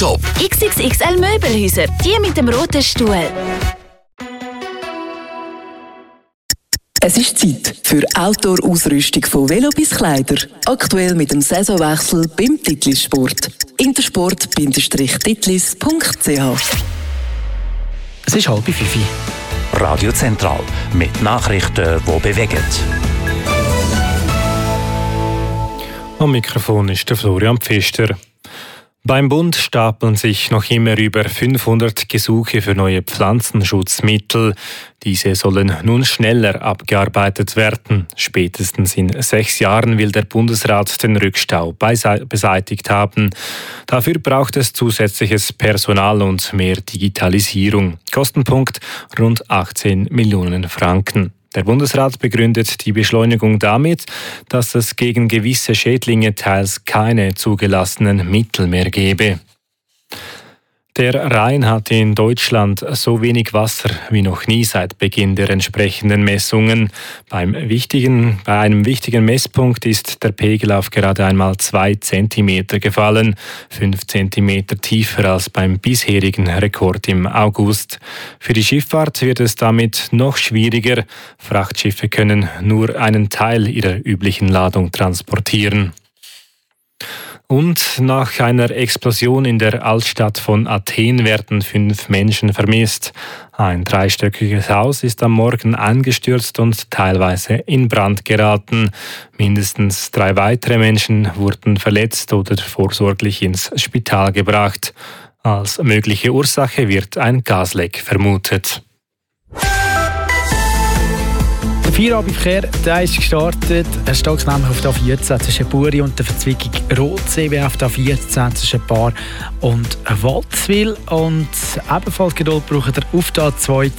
Top. XXXL Möbelhäuser, die mit dem roten Stuhl. Es ist Zeit für Outdoor-Ausrüstung von Velo bis Kleider. Aktuell mit dem Saisonwechsel beim Titlis Sport. intersport-titlis.ch. Es ist 4:30. Radio Zentral mit Nachrichten, die bewegen. Am Mikrofon ist der Florian Pfister. Beim Bund stapeln sich noch immer über 500 Gesuche für neue Pflanzenschutzmittel. Diese sollen nun schneller abgearbeitet werden. Spätestens in 6 Jahren will der Bundesrat den Rückstau beseitigt haben. Dafür braucht es zusätzliches Personal und mehr Digitalisierung. Kostenpunkt rund 18 Millionen Franken. Der Bundesrat begründet die Beschleunigung damit, dass es gegen gewisse Schädlinge teils keine zugelassenen Mittel mehr gebe. Der Rhein hat in Deutschland so wenig Wasser wie noch nie seit Beginn der entsprechenden Messungen. Bei einem wichtigen Messpunkt ist der Pegel auf gerade einmal 2 Zentimeter gefallen, 5 Zentimeter tiefer als beim bisherigen Rekord im August. Für die Schifffahrt wird es damit noch schwieriger. Frachtschiffe können nur einen Teil ihrer üblichen Ladung transportieren. Und nach einer Explosion in der Altstadt von Athen werden 5 Menschen vermisst. Ein 3-stöckiges Haus ist am Morgen eingestürzt und teilweise in Brand geraten. Mindestens 3 weitere Menschen wurden verletzt oder vorsorglich ins Spital gebracht. Als mögliche Ursache wird ein Gasleck vermutet. Der Feierabendverkehr, der ist gestartet. Er steht nämlich auf der A14 zwischen Buri und der Verzweigung Rotsee, wie auf der A14 zwischen Bar und Waldswil. Und ebenfalls Geduld braucht er auf der A2